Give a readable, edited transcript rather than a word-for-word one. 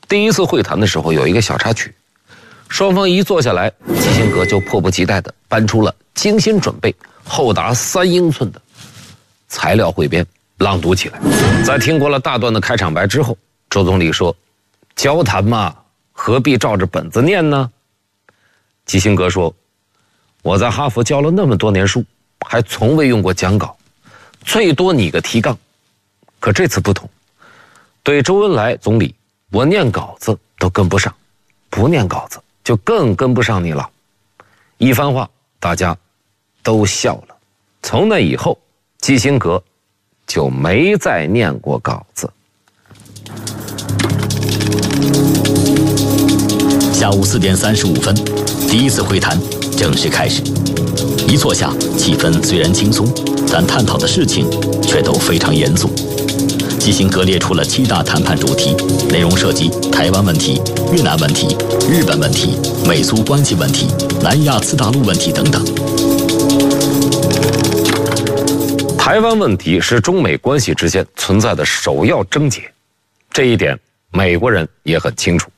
第一次会谈的时候有一个小插曲，双方一坐下来，基辛格就迫不及待地搬出了精心准备、厚达3英寸的材料汇编，朗读起来。在听过了大段的开场白之后，周总理说：“交谈嘛，何必照着本子念呢？”基辛格说：“我在哈佛教了那么多年书，还从未用过讲稿，最多拟个提纲。可这次不同，对周恩来总理，我念稿子都跟不上，不念稿子就更跟不上你了。”一番话，大家都笑了。从那以后，基辛格就没再念过稿子。 下午4点35分，第一次会谈正式开始。一坐下，气氛虽然轻松，但探讨的事情却都非常严肃。基辛格列出了7大谈判主题，内容涉及台湾问题、越南问题、日本问题、美苏关系问题、南亚次大陆问题等等。 台湾问题是中美关系之间存在的首要症结，这一点美国人也很清楚。